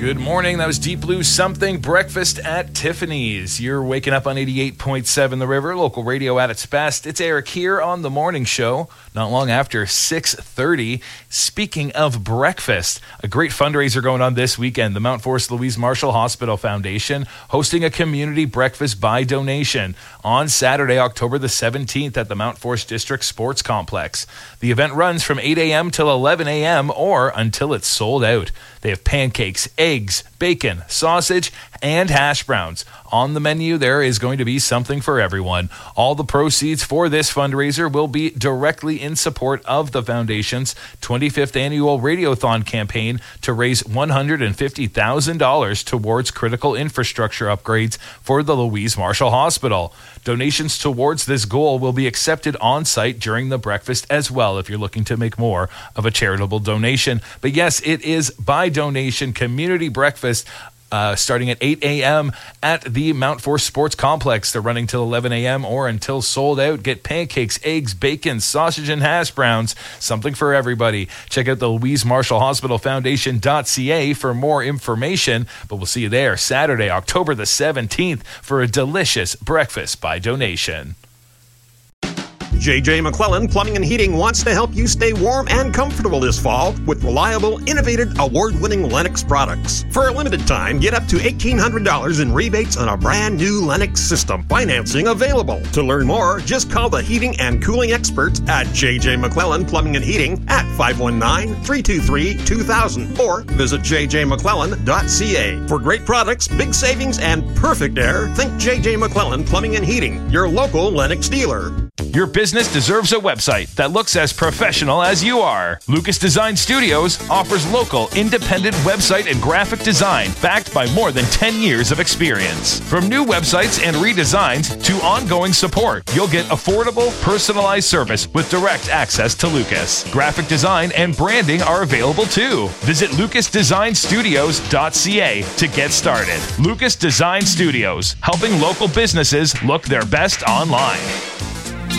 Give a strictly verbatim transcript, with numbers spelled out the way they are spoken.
Good morning. That was Deep Blue Something, Breakfast at Tiffany's. You're waking up on eighty-eight point seven The River, local radio at its best. It's Eric here on The Morning Show, not long after six thirty. Speaking of breakfast, a great fundraiser going on this weekend. The Mount Forest Louise Marshall Hospital Foundation hosting a community breakfast by donation on Saturday, October the seventeenth at the Mount Forest District Sports Complex. The event runs from eight a.m. till eleven a.m. or until it's sold out. They have pancakes, eggs, bacon, sausage, and hash browns. On the menu, there is going to be something for everyone. All the proceeds for this fundraiser will be directly in support of the Foundation's twenty-fifth annual Radiothon campaign to raise one hundred fifty thousand dollars towards critical infrastructure upgrades for the Louise Marshall Hospital. Donations towards this goal will be accepted on site during the breakfast as well if you're looking to make more of a charitable donation. But yes, it is by donation community breakfast Uh, starting at eight a.m. at the Mount Forest Sports Complex. They're running till eleven a.m. or until sold out. Get pancakes, eggs, bacon, sausage, and hash browns. Something for everybody. Check out the Louise Marshall Hospital Foundation dot c a for more information. But we'll see you there Saturday, October the seventeenth for a delicious breakfast by donation. J J McClellan Plumbing and Heating wants to help you stay warm and comfortable this fall with reliable, innovative, award-winning Lennox products. For a limited time, get up to eighteen hundred dollars in rebates on a brand new Lennox system. Financing available. To learn more, just call the heating and cooling experts at J J McClellan Plumbing and Heating at five one nine, three two three, two thousand or visit j j mcclellan dot c a. For great products, big savings, and perfect air, think J J McClellan Plumbing and Heating, your local Lennox dealer. Your business deserves a website that looks as professional as you are. Lucas Design Studios offers local, independent website and graphic design backed by more than ten years of experience. From new websites and redesigns to ongoing support, you'll get affordable, personalized service with direct access to Lucas. Graphic design and branding are available too. Visit lucas design studios dot c a to get started. Lucas Design Studios, helping local businesses look their best online.